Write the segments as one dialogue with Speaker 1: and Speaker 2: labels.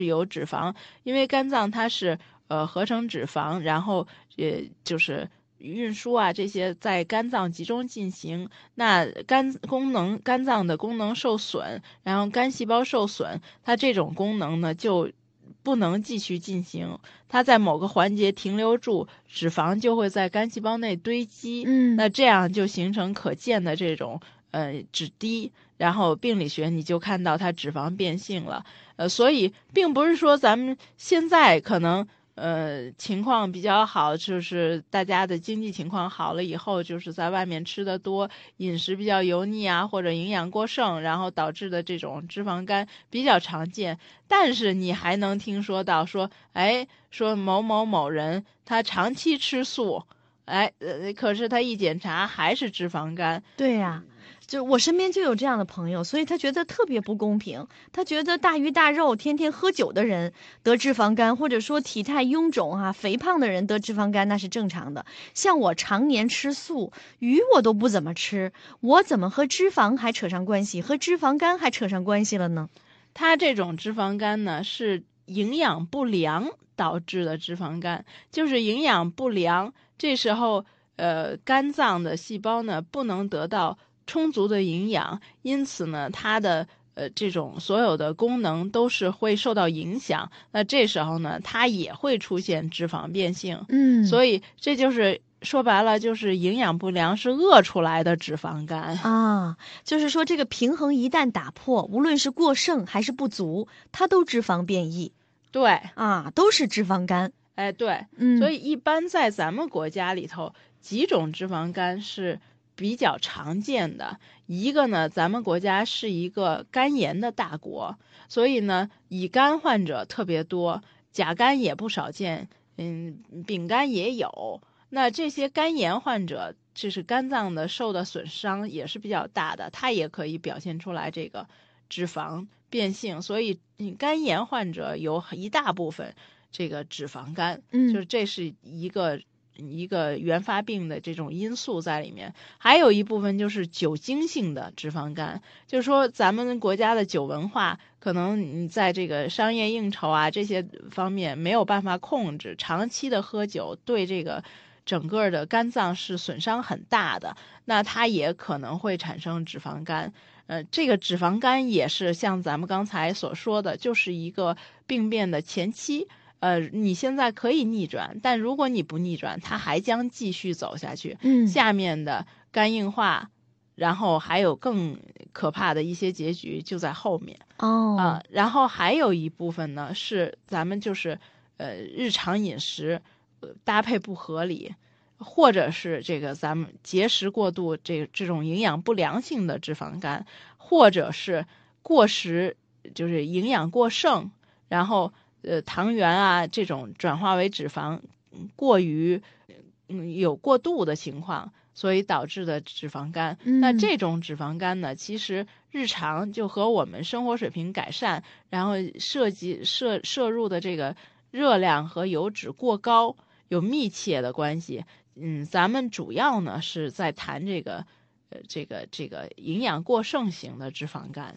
Speaker 1: 有脂肪，因为肝脏它是合成脂肪，然后就是运输啊这些在肝脏集中进行，那肝脏的功能受损，然后肝细胞受损，它这种功能呢就不能继续进行，它在某个环节停留住，脂肪就会在肝细胞内堆积，那这样就形成可见的这种脂滴，然后病理学你就看到它脂肪变性了，所以并不是说咱们现在可能情况比较好，就是大家的经济情况好了以后，就是在外面吃的多，饮食比较油腻啊，或者营养过剩，然后导致的这种脂肪肝比较常见。但是你还能听说到说，说某某某人他长期吃素，可是他一检查还是脂肪肝。
Speaker 2: 对呀，就我身边就有这样的朋友，所以他觉得特别不公平。他觉得大鱼大肉、天天喝酒的人得脂肪肝，或者说体态臃肿啊、肥胖的人得脂肪肝，那是正常的。像我常年吃素，鱼我都不怎么吃，我怎么和脂肪还扯上关系，和脂肪肝还扯上关系了呢？
Speaker 1: 它这种脂肪肝呢，是营养不良导致的脂肪肝，就是营养不良，这时候肝脏的细胞呢不能得到充足的营养，因此呢它的这种所有的功能都是会受到影响，那这时候呢它也会出现脂肪变性，所以这就是说白了就是营养不良是饿出来的脂肪肝
Speaker 2: 啊，就是说这个平衡一旦打破，无论是过剩还是不足，它都脂肪变异。
Speaker 1: 对
Speaker 2: 啊，都是脂肪肝。
Speaker 1: 对，所以一般在咱们国家里头，几种脂肪肝是比较常见的。一个呢，咱们国家是一个肝炎的大国，所以呢，乙肝患者特别多，甲肝也不少见，丙肝也有。那这些肝炎患者，就是肝脏的受的损伤也是比较大的，它也可以表现出来这个脂肪变性，所以肝炎患者有一大部分这个脂肪肝，就是这是一个原发病的这种因素在里面。还有一部分就是酒精性的脂肪肝，就是说咱们国家的酒文化可能你在这个商业应酬啊这些方面没有办法控制，长期的喝酒对这个整个的肝脏是损伤很大的，那它也可能会产生脂肪肝。这个脂肪肝也是像咱们刚才所说的，就是一个病变的前期。你现在可以逆转，但如果你不逆转，它还将继续走下去。下面的肝硬化，然后还有更可怕的一些结局就在后面。然后还有一部分呢是咱们就是日常饮食搭配不合理，或者是这个咱们节食过度，这种营养不良性的脂肪肝，或者是过食，就是营养过剩，然后糖原啊这种转化为脂肪过于有过度的情况，所以导致的脂肪肝。那这种脂肪肝呢，其实日常就和我们生活水平改善，然后摄入的这个热量和油脂过高有密切的关系。咱们主要呢是在谈这个营养过剩型的脂肪肝。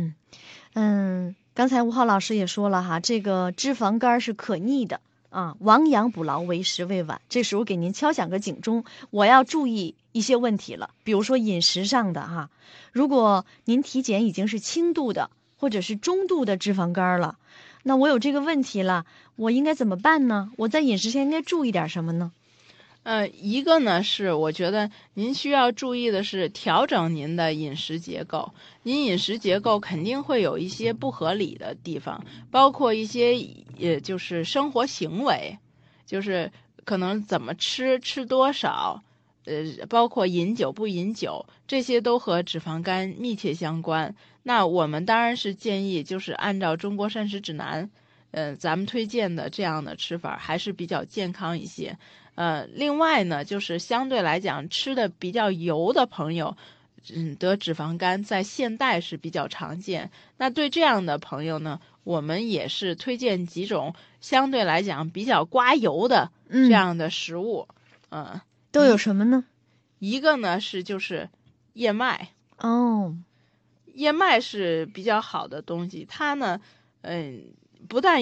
Speaker 2: 刚才吴浩老师也说了哈，这个脂肪肝是可逆的啊，亡羊补牢，为时未晚。这时候给您敲响个警钟，我要注意一些问题了，比如说饮食上的哈，如果您体检已经是轻度的或者是中度的脂肪肝了，那我有这个问题了，我应该怎么办呢？我在饮食上应该注意点什么呢？
Speaker 1: 一个呢是我觉得您需要注意的是调整您的饮食结构。您饮食结构肯定会有一些不合理的地方，包括一些就是生活行为，就是可能怎么吃多少，包括饮酒不饮酒，这些都和脂肪肝密切相关。那我们当然是建议就是按照中国膳食指南，咱们推荐的这样的吃法还是比较健康一些。另外呢，就是相对来讲吃的比较油的朋友，得脂肪肝在现代是比较常见。那对这样的朋友呢，我们也是推荐几种相对来讲比较刮油的这样的食物。
Speaker 2: 都有什么呢？
Speaker 1: 一个呢就是燕麦。
Speaker 2: 燕
Speaker 1: 麦是比较好的东西，它呢，不但